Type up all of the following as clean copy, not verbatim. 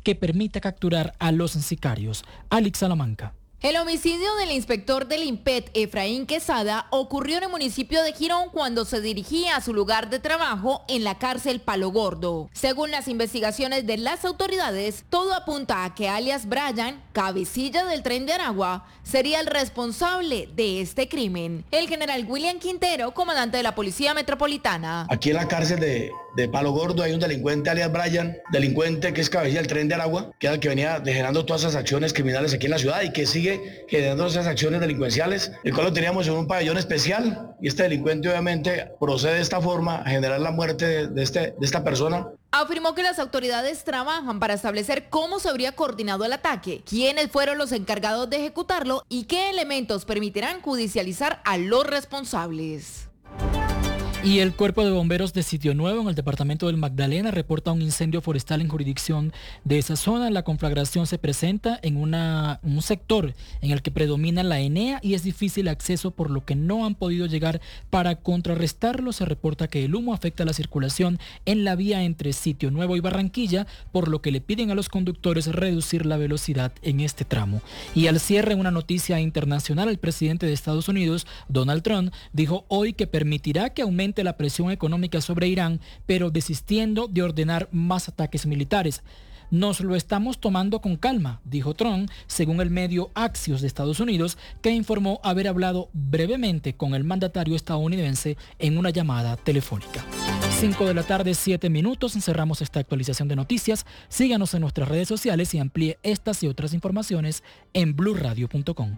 que permita capturar a los sicarios. Alex Salamanca. El homicidio del inspector del INPET, Efraín Quesada, ocurrió en el municipio de Girón cuando se dirigía a su lugar de trabajo en la cárcel Palo Gordo. Según las investigaciones de las autoridades, todo apunta a que alias Brian, cabecilla del Tren de Aragua, sería el responsable de este crimen. El general William Quintero, comandante de la Policía Metropolitana. Aquí en la cárcel de Palo Gordo hay un delincuente alias Brian, delincuente que es cabecilla del Tren de Aragua, que era el que venía generando todas esas acciones criminales aquí en la ciudad y que sigue generando esas acciones delincuenciales, el cual lo teníamos en un pabellón especial y este delincuente obviamente procede de esta forma a generar la muerte de esta persona. Afirmó que las autoridades trabajan para establecer cómo se habría coordinado el ataque, quiénes fueron los encargados de ejecutarlo y qué elementos permitirán judicializar a los responsables. Y el Cuerpo de Bomberos de Sitio Nuevo, en el departamento del Magdalena, reporta un incendio forestal en jurisdicción de esa zona. La conflagración se presenta en un sector en el que predomina la ENEA y es difícil acceso, por lo que no han podido llegar para contrarrestarlo. Se reporta que el humo afecta la circulación en la vía entre Sitio Nuevo y Barranquilla, por lo que le piden a los conductores reducir la velocidad en este tramo. Y al cierre, una noticia internacional, el presidente de Estados Unidos, Donald Trump, dijo hoy que permitirá que aumente la presión económica sobre Irán, pero desistiendo de ordenar más ataques militares. Nos lo estamos tomando con calma, dijo Trump, según el medio Axios de Estados Unidos, que informó haber hablado brevemente con el mandatario estadounidense en una llamada telefónica. 5 de la tarde, 7 minutos. Cerramos esta actualización de noticias. Síganos en nuestras redes sociales y amplíe estas y otras informaciones en bluradio.com.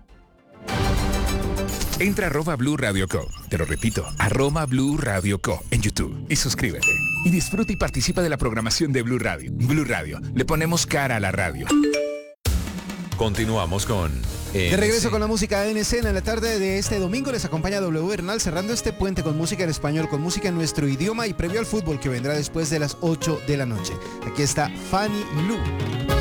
Entra a @Blue Radio Co. Te lo repito, @Blue Radio Co. en YouTube y suscríbete. Y disfruta y participa de la programación de Blue Radio. Blue Radio, le ponemos cara a la radio. Continuamos con... De regreso con la música en escena. En la tarde de este domingo les acompaña W Bernal cerrando este puente con música en español, con música en nuestro idioma y previo al fútbol que vendrá después de las 8 de la noche. Aquí está Fanny Lu.